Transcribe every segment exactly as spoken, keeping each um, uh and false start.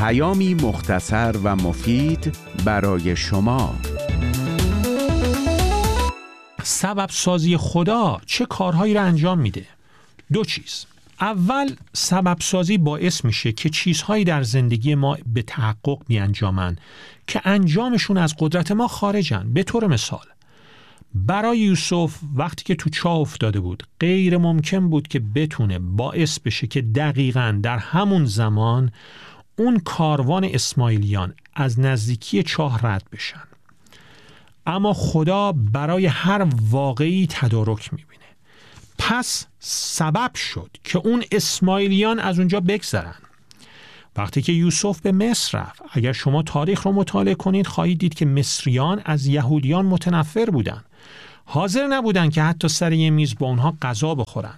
پیامی مختصر و مفید برای شما. سبب سازی خدا چه کارهایی را انجام میده؟ دو چیز. اول، سبب سازی باعث میشه که چیزهایی در زندگی ما به تحقق بیانجامن که انجامشون از قدرت ما خارجن. به طور مثال، برای یوسف وقتی که تو چاه افتاده بود غیر ممکن بود که بتونه باعث بشه که دقیقاً در همون زمان اون کاروان اسماعیلیان از نزدیکی چاه رد بشن. اما خدا برای هر واقعی تدارک میبینه. پس سبب شد که اون اسماعیلیان از اونجا بگذرن. وقتی که یوسف به مصر رفت، اگر شما تاریخ رو مطالعه کنید خواهید دید که مصریان از یهودیان متنفر بودن. حاضر نبودن که حتی سر یه میز با اونها غذا بخورن.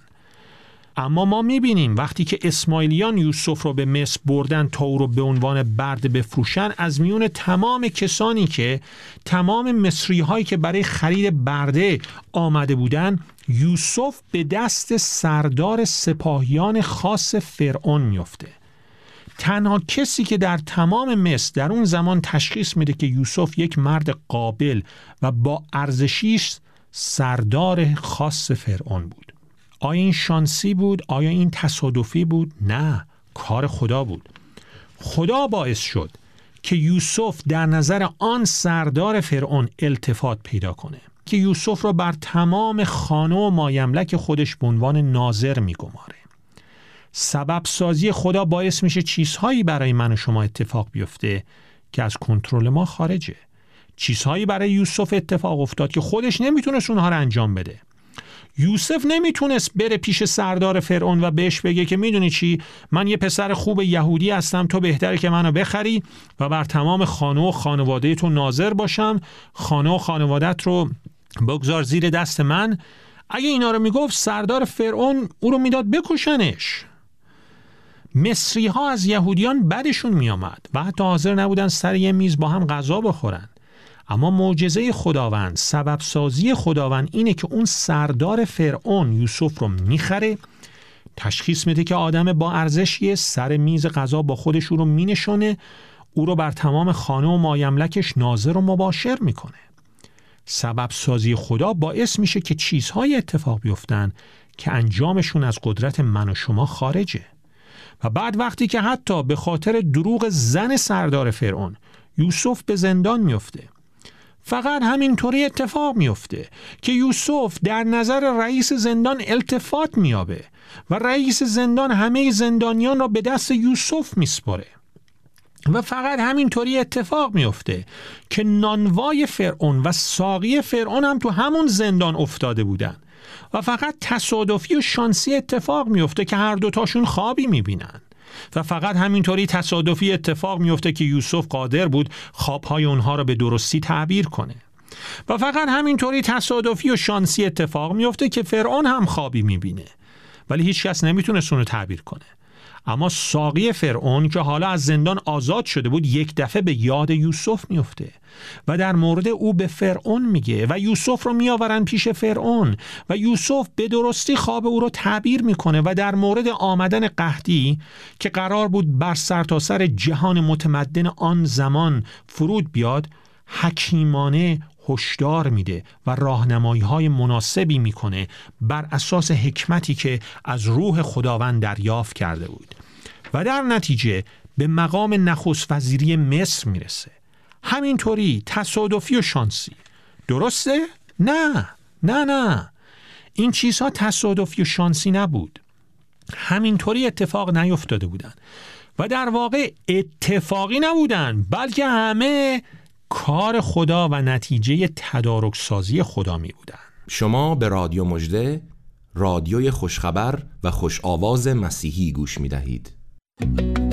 اما ما میبینیم وقتی که اسماعیلیان یوسف رو به مصر بردن تا او رو به عنوان برده بفروشن، از میون تمام کسانی که تمام مصری هایی که برای خرید برده آمده بودن، یوسف به دست سردار سپاهیان خاص فرعون میفته. تنها کسی که در تمام مصر در اون زمان تشخیص میده که یوسف یک مرد قابل و با ارزشی است، سردار خاص فرعون بود. آیا این شانسی بود؟ آیا این تصادفی بود؟ نه، کار خدا بود. خدا باعث شد که یوسف در نظر آن سردار فرعون التفات پیدا کنه که یوسف را بر تمام خانه و مایملک خودش به عنوان ناظر میگماره. سبب سازی خدا باعث میشه چیزهایی برای من و شما اتفاق بیفته که از کنترل ما خارجه. چیزهایی برای یوسف اتفاق افتاد که خودش نمیتونست اونها رو انجام بده. یوسف نمیتونست بره پیش سردار فرعون و بهش بگه که میدونی چی، من یه پسر خوب یهودی هستم، تو بهتره که منو بخری و بر تمام خانه و خانواده تو ناظر باشم، خانه و خانوادت رو بگذار زیر دست من. اگه اینا رو میگفت سردار فرعون او رو میداد بکشنش. مصری ها از یهودیان بدشون میامد و حتی حاضر نبودن سر یه میز با هم غذا بخورن. اما معجزه خداوند، سبب سازی خداوند اینه که اون سردار فرعون یوسف رو میخره، تشخیص میده که آدم با ارزشیه، سر میز غذا با خودش او رو مینشونه، او رو بر تمام خانه و مایملکش ناظر و مباشر میکنه. سبب سازی خدا باعث میشه که چیزهای اتفاق بیفتن که انجامشون از قدرت من و شما خارجه. و بعد وقتی که حتی به خاطر دروغ زن سردار فرعون یوسف به زندان میفته، فقط همینطوری اتفاق میفته که یوسف در نظر رئیس زندان التفات میابه و رئیس زندان همه زندانیان را به دست یوسف میسپاره. و فقط همینطوری اتفاق میفته که نانوای فرعون و ساقی فرعون هم تو همون زندان افتاده بودن و فقط تصادفی و شانسی اتفاق میفته که هر دوتاشون خوابی میبینن. و فقط همینطوری تصادفی اتفاق میفته که یوسف قادر بود خوابهای اونها را به درستی تعبیر کنه. و فقط همینطوری تصادفی و شانسی اتفاق میفته که فرعون هم خوابی میبینه ولی هیچ کس نمیتونه اونو تعبیر کنه. اما ساقی فرعون که حالا از زندان آزاد شده بود یک دفعه به یاد یوسف میفته و در مورد او به فرعون میگه و یوسف رو میآورن پیش فرعون و یوسف به درستی خواب او رو تعبیر میکنه و در مورد آمدن قحطی که قرار بود بر سرتاسر جهان متمدن آن زمان فرود بیاد، حکیمانه هشدار میده و راهنمایی‌های مناسبی میکنه بر اساس حکمتی که از روح خداوند دریافت کرده بود و در نتیجه به مقام نخست وزیری مصر میرسه. همینطوری تصادفی و شانسی. درسته؟ نه نه نه این چیزها تصادفی و شانسی نبود. همینطوری اتفاق نیفتاده بودن و در واقع اتفاقی نبودن، بلکه همه کار خدا و نتیجه تدارک سازی خدا می بودن. شما به رادیو مژده، رادیوی خوشخبر و خوش آواز مسیحی گوش می دهید.